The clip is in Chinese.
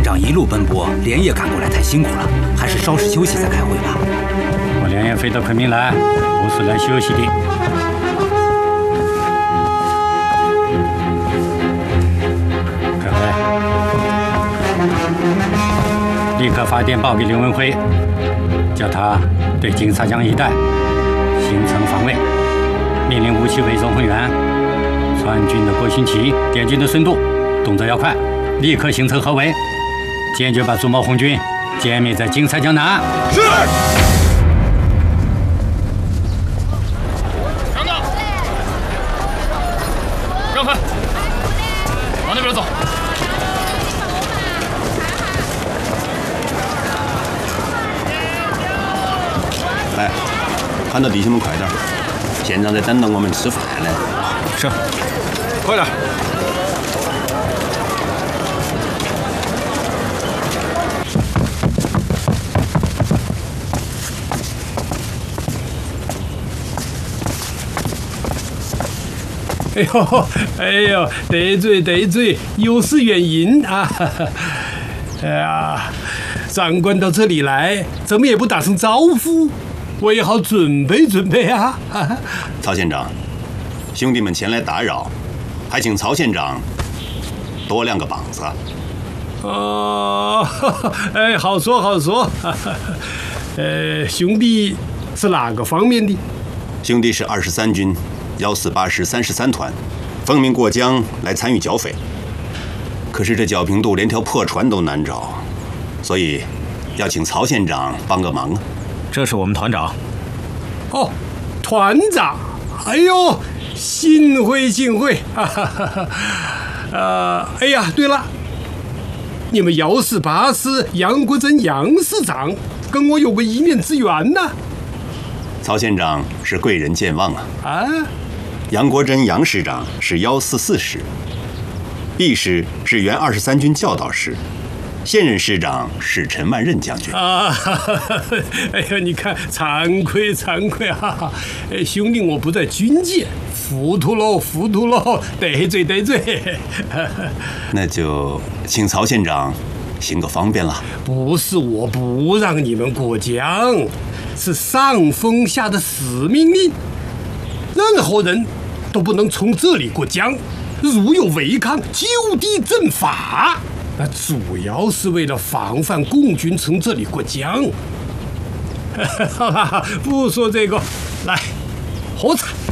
长一路奔波，连夜赶过来，太辛苦了，还是稍事休息再开会吧。 我连夜飞到昆明来，不是来休息的。各位，立刻发电报给刘文辉，叫他对金沙江一带形成防卫，命令武器伪装混员，川军的过星旗，滇军的深度，动作要快，立刻形成合围，坚决把朱毛红军歼灭在金沙江南。 是。让道，让开，往那边走。 来，喊到弟兄们快点，县长在等着我们吃饭呢。 是，快点。 哎呦，得罪，有失远迎啊！哎呀，长官到这里来，怎么也不打声招呼，我也好准备啊！ 曹县长，兄弟们前来打扰，还请曹县长多亮个膀子。 哦，哎，好说。兄弟是哪个方面的？ 兄弟是23军148师33团，奉命过江来参与剿匪。可是这皎平渡连条破船都难找，所以要请曹县长帮个忙啊。 这是我们团长。 哦，团长，哎呦，幸会！哎呀，对了，你们148师杨国珍杨师长跟我有个一面之缘呢。 曹县长是贵人健忘啊！ 啊， 杨国珍杨师长是144师，B师是原23军教导师，现任师长是陈万任将军啊！哎呀，你看，惭愧啊！兄弟，我不在军界，糊涂喽，得罪。 那就请曹县长行个方便了。不是我不让你们过江，是上峰下的死命令，任何人都不能从这里过江，如有违抗，就地正法。那主要是为了防范共军从这里过江。好了，不说这个，来喝茶。